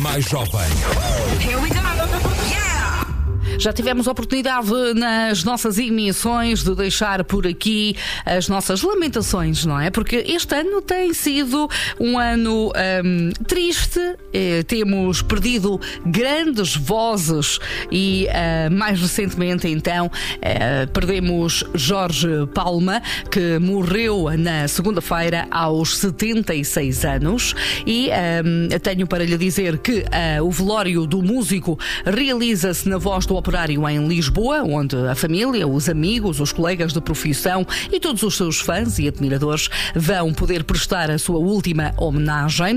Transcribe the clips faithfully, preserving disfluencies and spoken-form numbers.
mais jovem. Here we go. Yeah! Já tivemos a oportunidade nas nossas emissões de deixar por aqui as nossas lamentações, não é? Porque este ano tem sido um ano um, triste, eh, temos perdido grandes vozes e uh, mais recentemente então uh, perdemos Jorge Palma, que morreu na segunda-feira aos setenta e seis anos, e um, tenho para lhe dizer que uh, o velório do músico realiza-se na Voz do Operário em Lisboa, onde a família, os amigos, os colegas de profissão e todos os seus fãs e admiradores vão poder prestar a sua última homenagem. Uh,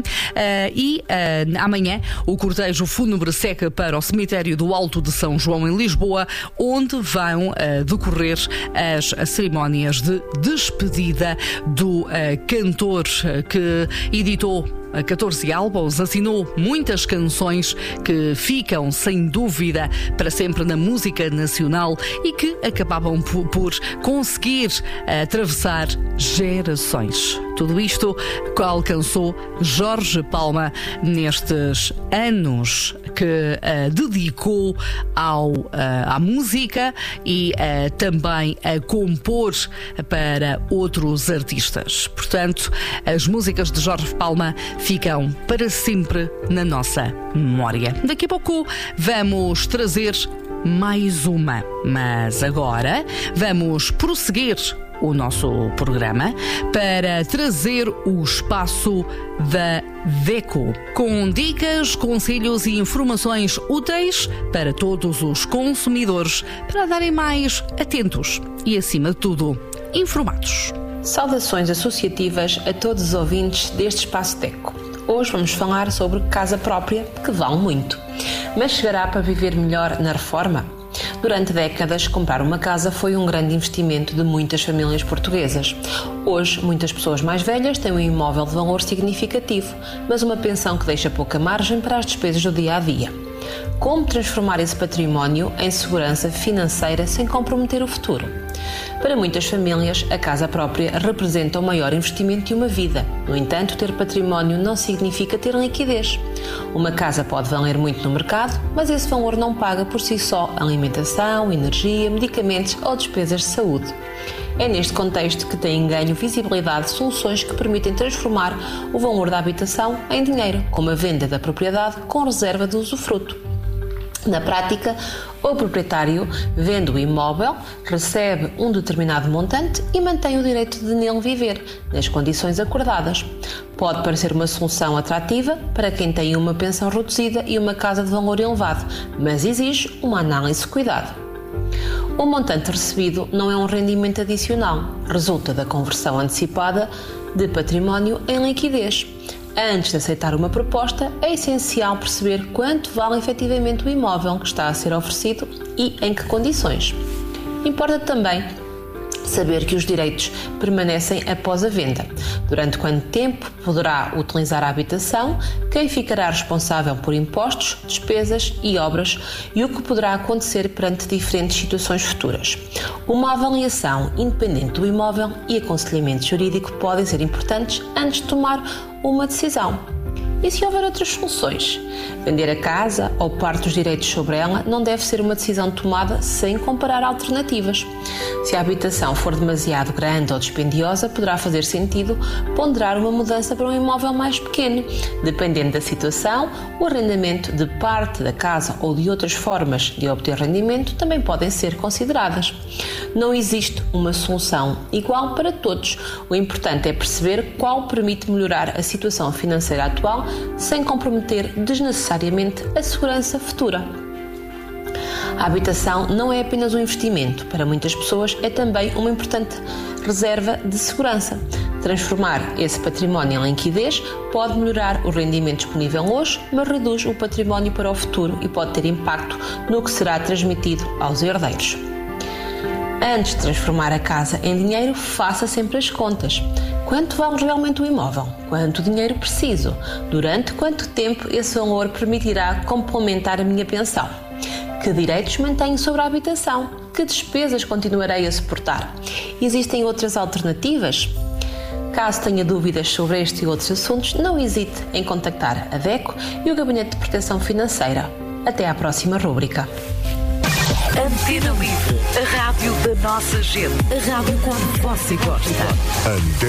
e uh, amanhã o cortejo fúnebre segue para o cemitério do Alto de São João em Lisboa, onde vão uh, decorrer as cerimónias de despedida do uh, cantor que editou catorze álbuns, assinou muitas canções que ficam, sem dúvida, para sempre na música nacional e que acabavam por, por conseguir atravessar gerações. Tudo isto que alcançou Jorge Palma nestes anos que uh, dedicou ao, uh, à música e uh, também a compor para outros artistas. Portanto, as músicas de Jorge Palma ficam para sempre na nossa memória. Daqui a pouco vamos trazer mais uma, mas agora vamos prosseguir o nosso programa para trazer o espaço da DECO, com dicas, conselhos e informações úteis para todos os consumidores, para darem mais atentos e, acima de tudo, informados. Saudações associativas a todos os ouvintes deste Espaço DECO. Hoje vamos falar sobre casa própria, que vale muito. Mas chegará para viver melhor na reforma? Durante décadas, comprar uma casa foi um grande investimento de muitas famílias portuguesas. Hoje, muitas pessoas mais velhas têm um imóvel de valor significativo, mas uma pensão que deixa pouca margem para as despesas do dia-a-dia. Como transformar esse património em segurança financeira sem comprometer o futuro? Para muitas famílias, a casa própria representa o maior investimento de uma vida. No entanto, ter património não significa ter liquidez. Uma casa pode valer muito no mercado, mas esse valor não paga por si só alimentação, energia, medicamentos ou despesas de saúde. É neste contexto que têm ganho visibilidade soluções que permitem transformar o valor da habitação em dinheiro, como a venda da propriedade com reserva de usufruto. Na prática, o proprietário vende o imóvel, recebe um determinado montante e mantém o direito de nele viver, nas condições acordadas. Pode parecer uma solução atrativa para quem tem uma pensão reduzida e uma casa de valor elevado, mas exige uma análise de cuidado. O montante recebido não é um rendimento adicional, resulta da conversão antecipada de património em liquidez. Antes de aceitar uma proposta, é essencial perceber quanto vale efetivamente o imóvel que está a ser oferecido e em que condições. Importa também saber que os direitos permanecem após a venda. Durante quanto tempo poderá utilizar a habitação, quem ficará responsável por impostos, despesas e obras e o que poderá acontecer perante diferentes situações futuras. Uma avaliação independente do imóvel e aconselhamento jurídico podem ser importantes antes de tomar uma decisão. E se houver outras soluções? Vender a casa ou parte dos direitos sobre ela não deve ser uma decisão tomada sem comparar alternativas. Se a habitação for demasiado grande ou dispendiosa, poderá fazer sentido ponderar uma mudança para um imóvel mais pequeno. Dependendo da situação, o arrendamento de parte da casa ou de outras formas de obter rendimento também podem ser consideradas. Não existe uma solução igual para todos. O importante é perceber qual permite melhorar a situação financeira atual sem comprometer desnecessariamente a segurança futura. A habitação não é apenas um investimento. Para muitas pessoas é também uma importante reserva de segurança. Transformar esse património em liquidez pode melhorar o rendimento disponível hoje, mas reduz o património para o futuro e pode ter impacto no que será transmitido aos herdeiros. Antes de transformar a casa em dinheiro, faça sempre as contas. Quanto vale realmente o imóvel? Quanto dinheiro preciso? Durante quanto tempo esse valor permitirá complementar a minha pensão? Que direitos mantenho sobre a habitação? Que despesas continuarei a suportar? Existem outras alternativas? Caso tenha dúvidas sobre este e outros assuntos, não hesite em contactar a DECO e o Gabinete de Proteção Financeira. Até à próxima rúbrica. Antena Livre, a rádio da nossa gente. A rádio como você gosta.